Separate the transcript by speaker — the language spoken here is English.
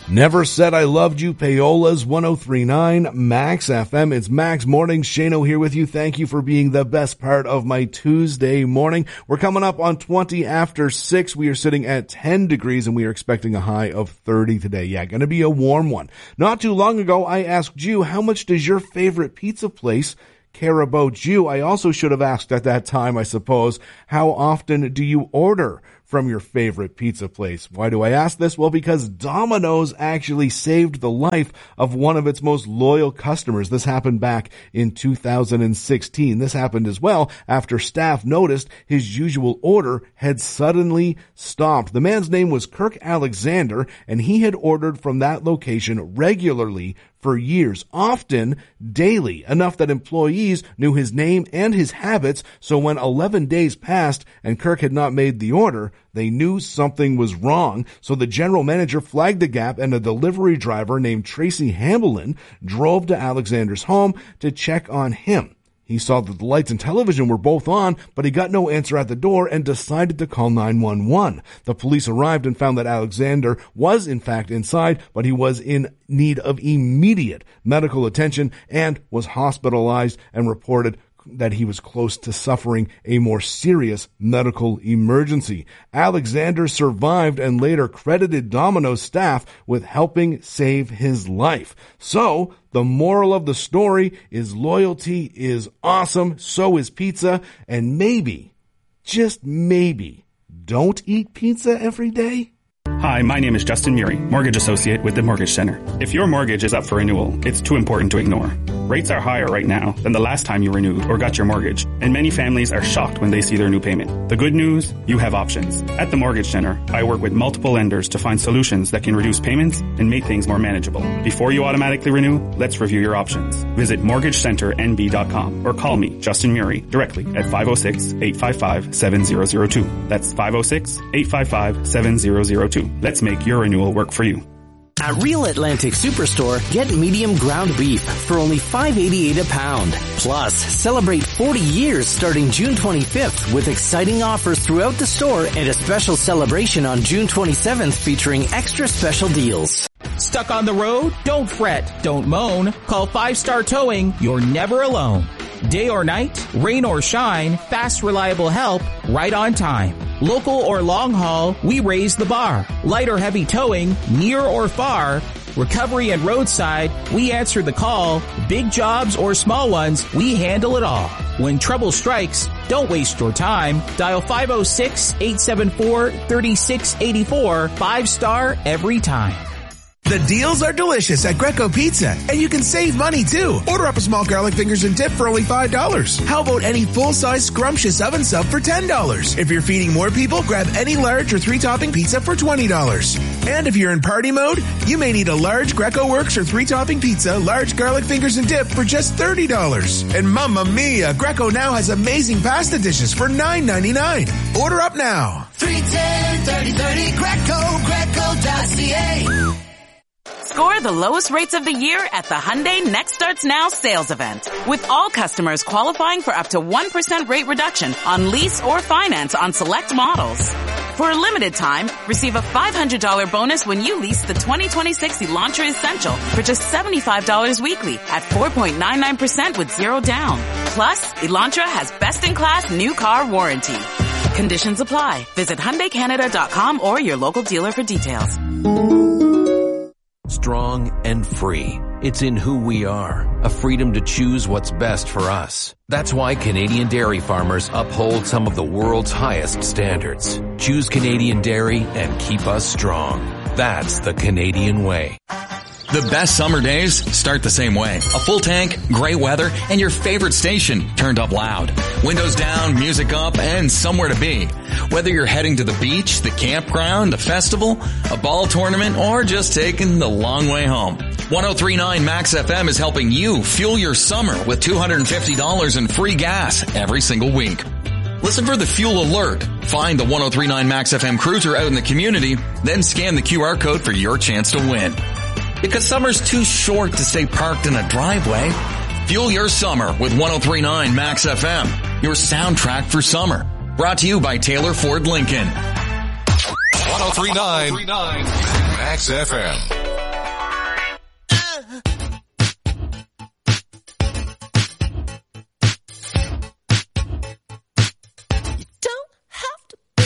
Speaker 1: Never Said I Loved You, Paola's 103.9 Max FM. It's Max Morning. Shano here with you. Thank you for being the best part of my Tuesday morning. We're coming up on 20 after 6. We are sitting at 10 degrees and we are expecting a high of 30 today. Yeah, gonna be a warm one. Not too long ago, I asked you, how much does your favorite pizza place care about you? I also should have asked at that time, I suppose, how often do you order from your favorite pizza place? Why do I ask this? Well, because Domino's actually saved the life of one of its most loyal customers. This happened back in 2016. This happened as well after staff noticed his usual order had suddenly stopped. The man's name was Kirk Alexander, and he had ordered from that location regularly for years, often daily, enough that employees knew his name and his habits, so when 11 days passed and Kirk had not made the order, they knew something was wrong. So the general manager flagged the gap, and a delivery driver named Tracy Hamblin drove to Alexander's home to check on him. He saw that the lights and television were both on, but he got no answer at the door and decided to call 911. The police arrived and found that Alexander was in fact inside, but he was in need of immediate medical attention and was hospitalized and reported that he was close to suffering a more serious medical emergency. Alexander survived and later credited Domino's staff with helping save his life. So, the moral of the story is loyalty is awesome, so is pizza, and maybe, just maybe, don't eat pizza every day.
Speaker 2: Hi, my name is Justin Murray, Mortgage Associate with the Mortgage Center. If your mortgage is up for renewal, it's too important to ignore. Rates are higher right now than the last time you renewed or got your mortgage, and many families are shocked when they see their new payment. The good news, you have options. At the Mortgage Center, I work with multiple lenders to find solutions that can reduce payments and make things more manageable. Before you automatically renew, let's review your options. Visit MortgageCenterNB.com or call me, Justin Murray, directly at 506-855-7002. That's 506-855-7002. Let's make your renewal work for you.
Speaker 3: At Real Atlantic Superstore, get medium ground beef for only $5.88 a pound. Plus, celebrate 40 years starting June 25th with exciting offers throughout the store and a special celebration on June 27th featuring extra special deals.
Speaker 4: Stuck on the road? Don't fret. Don't moan. Call 5 Star Towing. You're never alone. Day or night, rain or shine, fast, reliable help, right on time. Local or long haul, we raise the bar. Light or heavy towing, near or far. Recovery and roadside, we answer the call. Big jobs or small ones, we handle it all. When trouble strikes, don't waste your time. Dial 506-874-3684. 5 Star every time.
Speaker 5: The deals are delicious at Greco Pizza, and you can save money too. Order up a small garlic fingers and dip for only $5. How about any full-size scrumptious oven sub for $10? If you're feeding more people, grab any large or 3-topping pizza for $20. And if you're in party mode, you may need a large Greco Works or 3-topping pizza, large garlic fingers and dip for just $30. And mamma mia, Greco now has amazing pasta dishes for $9.99. Order up now.
Speaker 6: 310-3030 Greco.ca. Score the lowest rates of the year at the Hyundai Next Starts Now sales event. With all customers qualifying for up to 1% rate reduction on lease or finance on select models. For a limited time, receive a $500 bonus when you lease the 2026 Elantra Essential for just $75 weekly at 4.99% with zero down. Plus, Elantra has best-in-class new car warranty. Conditions apply. Visit HyundaiCanada.com or your local dealer for details.
Speaker 7: Strong and free. It's in who we are, a freedom to choose what's best for us. That's why Canadian dairy farmers uphold some of the world's highest standards. Choose Canadian dairy and keep us strong. That's the Canadian way.
Speaker 8: The best summer days start the same way. A full tank, great weather, and your favorite station turned up loud. Windows down, music up, and somewhere to be. Whether you're heading to the beach, the campground, a festival, a ball tournament, or just taking the long way home. 103.9 Max FM is helping you fuel your summer with $250 in free gas every single week. Listen for the fuel alert. Find the 103.9 Max FM cruiser out in the community, then scan the QR code for your chance to win. Because summer's too short to stay parked in a driveway. Fuel your summer with 103.9 Max FM, your soundtrack for summer. Brought to you by Taylor Ford Lincoln.
Speaker 9: 103.9 Max FM.